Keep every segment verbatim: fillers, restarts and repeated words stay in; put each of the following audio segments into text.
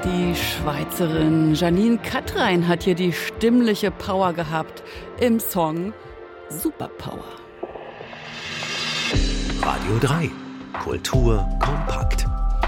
Die Schweizerin Janine Katrein hat hier die stimmliche Power gehabt im Song Superpower. Radio drei. Kultur kompakt.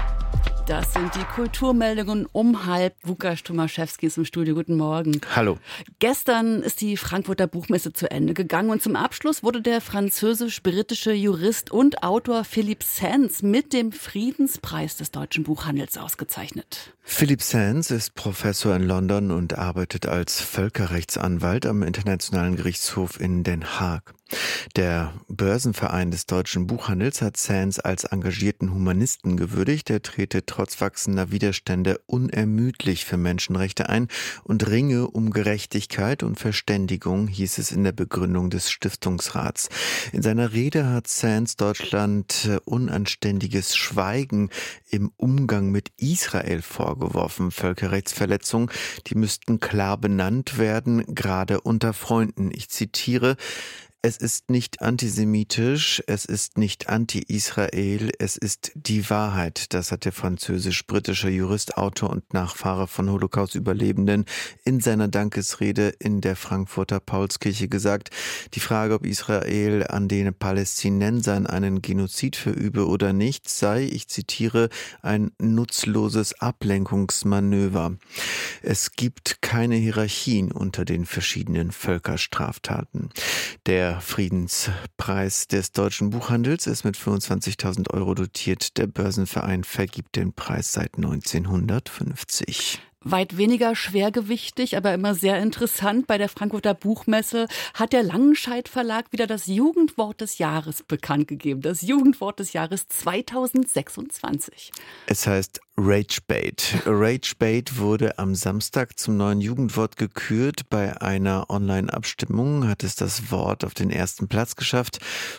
Das sind die Kulturmeldungen um halb. Łukasz Tomaszewski ist im Studio. Guten Morgen. Hallo. Gestern ist die Frankfurter Buchmesse zu Ende gegangen und zum Abschluss wurde der französisch-britische Jurist und Autor Philippe Sands mit dem Friedenspreis des deutschen Buchhandels ausgezeichnet. Philippe Sands ist Professor in London und arbeitet als Völkerrechtsanwalt am Internationalen Gerichtshof in Den Haag. Der Börsenverein des deutschen Buchhandels hat Sands als engagierten Humanisten gewürdigt. Er trete trotz wachsender Widerstände unermüdlich für Menschenrechte ein und ringe um Gerechtigkeit und Verständigung, hieß es in der Begründung des Stiftungsrats. In seiner Rede hat Sands Deutschland unanständiges Schweigen im Umgang mit Israel vorgeworfen. Völkerrechtsverletzungen, die müssten klar benannt werden, gerade unter Freunden. Ich zitiere: Es ist nicht antisemitisch, es ist nicht anti-Israel, es ist die Wahrheit. Das hat der französisch-britische Jurist, Autor und Nachfahre von Holocaust-Überlebenden in seiner Dankesrede in der Frankfurter Paulskirche gesagt. Die Frage, ob Israel an den Palästinensern einen Genozid verübe oder nicht, sei, ich zitiere, ein nutzloses Ablenkungsmanöver. Es gibt keine Hierarchien unter den verschiedenen Völkerstraftaten. Der Friedenspreis des deutschen Buchhandels ist mit fünfundzwanzigtausend Euro dotiert. Der Börsenverein vergibt den Preis seit neunzehnhundertfünfzig. Weit weniger schwergewichtig, aber immer sehr interessant. Bei der Frankfurter Buchmesse hat der Langenscheidt Verlag wieder das Jugendwort des Jahres bekannt gegeben. Das Jugendwort des Jahres zweitausendsechsundzwanzig. Es heißt Ragebait. Ragebait wurde am Samstag zum neuen Jugendwort gekürt. Bei einer Online-Abstimmung hat es das Wort auf den ersten Platz geschafft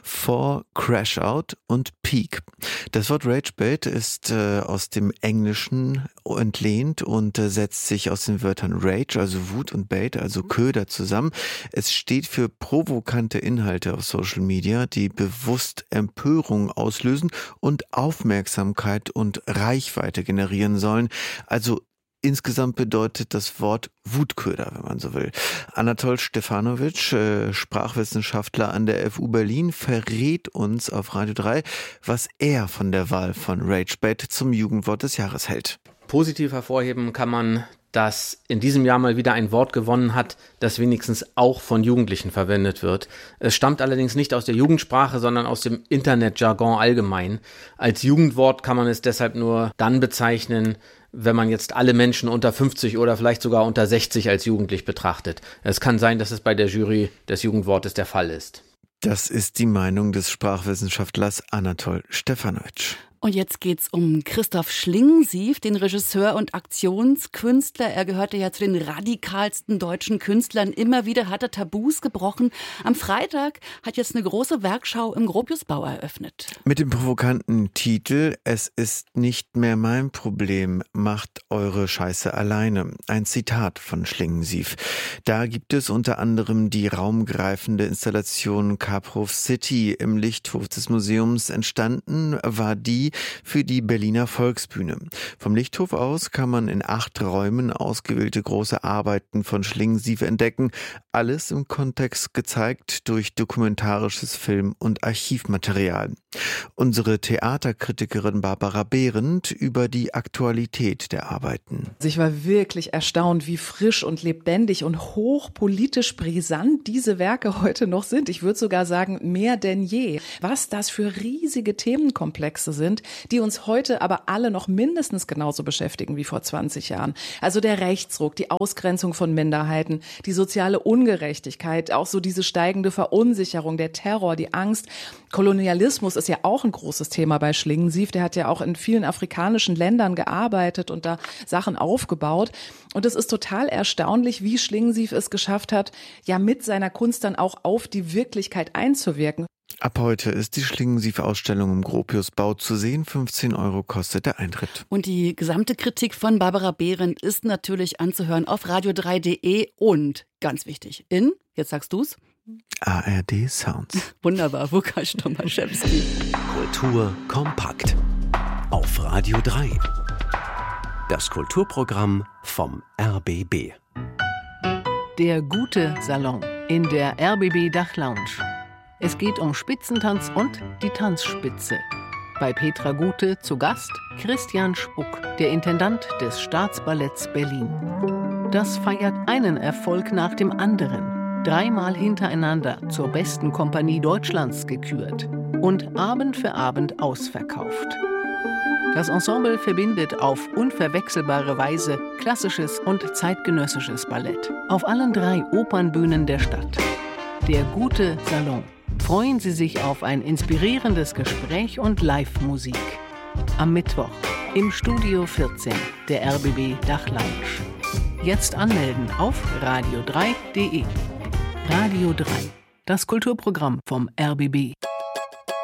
vor Crashout und Peak. Das Wort Ragebait ist äh, aus dem Englischen entlehnt und äh, setzt sich aus den Wörtern Rage, also Wut, und Bait, also Köder, zusammen. Es steht für provokante Inhalte auf Social Media, die bewusst Empörung auslösen und Aufmerksamkeit und Reichweite generieren sollen. Also insgesamt bedeutet das Wort Wutköder, wenn man so will. Anatol Stefanovic, äh, Sprachwissenschaftler an der F U Berlin, verrät uns auf Radio drei, was er von der Wahl von Ragebait zum Jugendwort des Jahres hält. Positiv hervorheben kann man, dass in diesem Jahr mal wieder ein Wort gewonnen hat, das wenigstens auch von Jugendlichen verwendet wird. Es stammt allerdings nicht aus der Jugendsprache, sondern aus dem Internetjargon allgemein. Als Jugendwort kann man es deshalb nur dann bezeichnen, wenn man jetzt alle Menschen unter fünfzig oder vielleicht sogar unter sechzig als jugendlich betrachtet. Es kann sein, dass es bei der Jury des Jugendwortes der Fall ist. Das ist die Meinung des Sprachwissenschaftlers Anatol Stefanovic. Und jetzt geht's um Christoph Schlingensief, den Regisseur und Aktionskünstler. Er gehörte ja zu den radikalsten deutschen Künstlern. Immer wieder hat er Tabus gebrochen. Am Freitag hat jetzt eine große Werkschau im Gropiusbau eröffnet. Mit dem provokanten Titel „Es ist nicht mehr mein Problem, macht eure Scheiße alleine". Ein Zitat von Schlingensief. Da gibt es unter anderem die raumgreifende Installation Kaprow City im Lichthof des Museums. Entstanden war die für die Berliner Volksbühne. Vom Lichthof aus kann man in acht Räumen ausgewählte große Arbeiten von Schlingensief entdecken. Alles im Kontext gezeigt durch dokumentarisches Film- und Archivmaterial. Unsere Theaterkritikerin Barbara Behrendt über die Aktualität der Arbeiten. Ich war wirklich erstaunt, wie frisch und lebendig und hochpolitisch brisant diese Werke heute noch sind. Ich würde sogar sagen, mehr denn je. Was das für riesige Themenkomplexe sind, die uns heute aber alle noch mindestens genauso beschäftigen wie vor zwanzig Jahren. Also der Rechtsruck, die Ausgrenzung von Minderheiten, die soziale Ungerechtigkeit, auch so diese steigende Verunsicherung, der Terror, die Angst. Kolonialismus ist ja auch ein großes Thema bei Schlingensief. Der hat ja auch in vielen afrikanischen Ländern gearbeitet und da Sachen aufgebaut. Und es ist total erstaunlich, wie Schlingensief es geschafft hat, ja mit seiner Kunst dann auch auf die Wirklichkeit einzuwirken. Ab heute ist die Schlingensief-Ausstellung im Gropiusbau zu sehen. fünfzehn Euro kostet der Eintritt. Und die gesamte Kritik von Barbara Behrendt ist natürlich anzuhören auf radio drei punkt de und, ganz wichtig, in, jetzt sagst du's, A R D Sounds. Wunderbar, Łukasz Tomaszewski. Kultur kompakt auf Radio drei. Das Kulturprogramm vom R B B. Der gute Salon in der R B B Dachlounge. Es geht um Spitzentanz und die Tanzspitze. Bei Petra Gute zu Gast Christian Spuck, der Intendant des Staatsballetts Berlin. Das feiert einen Erfolg nach dem anderen. Dreimal hintereinander zur besten Kompanie Deutschlands gekürt und Abend für Abend ausverkauft. Das Ensemble verbindet auf unverwechselbare Weise klassisches und zeitgenössisches Ballett auf allen drei Opernbühnen der Stadt. Der gute Salon. Freuen Sie sich auf ein inspirierendes Gespräch und Live-Musik. Am Mittwoch im Studio vierzehn der R B B Dachlounge. Jetzt anmelden auf radio drei punkt de. Radio drei, das Kulturprogramm vom R B B.